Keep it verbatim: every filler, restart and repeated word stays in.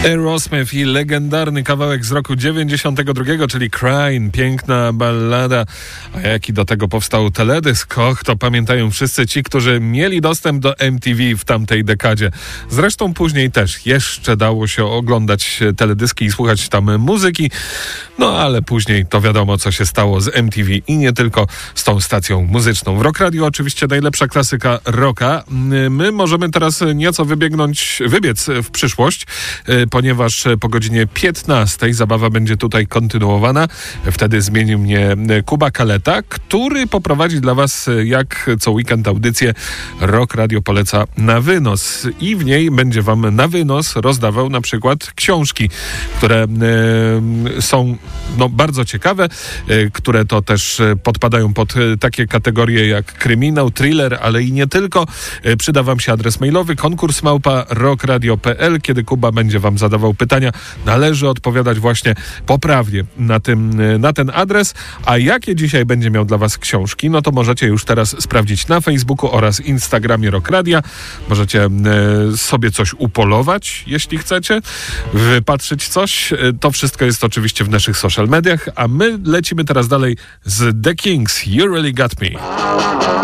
Aerosmith i legendarny kawałek z roku dziewięćdziesiątego drugiego, czyli Crying, piękna ballada. A jaki do tego powstał teledysk? Och, to pamiętają wszyscy ci, którzy mieli dostęp do M T V w tamtej dekadzie. Zresztą później też jeszcze dało się oglądać teledyski i słuchać tam muzyki. No ale później to wiadomo, co się stało z M T V i nie tylko z tą stacją muzyczną. W Rock Radio oczywiście najlepsza klasyka rocka. My możemy teraz nieco wybiegnąć, wybiec w przyszłość, ponieważ po godzinie piętnastej zabawa będzie tutaj kontynuowana. Wtedy zmienił mnie Kuba Kaleta, który poprowadzi dla was jak co weekend audycję Rock Radio poleca na wynos. I w niej będzie wam na wynos rozdawał na przykład książki, które e, są no, bardzo ciekawe, e, które to też podpadają pod takie kategorie jak kryminał, thriller, ale i nie tylko. E, przyda wam się adres mailowy konkurs małpa rockradio kropka p l. Kiedy Kuba będzie wam zadawał pytania, należy odpowiadać właśnie poprawnie na, tym, na ten adres. A jakie dzisiaj będzie miał dla was książki, no to możecie już teraz sprawdzić na Facebooku oraz Instagramie Rock Radia. Możecie e, sobie coś upolować, jeśli chcecie, wypatrzyć coś. E, to wszystko jest oczywiście w naszych social mediach, a my lecimy teraz dalej z The Kings. You Really Got Me.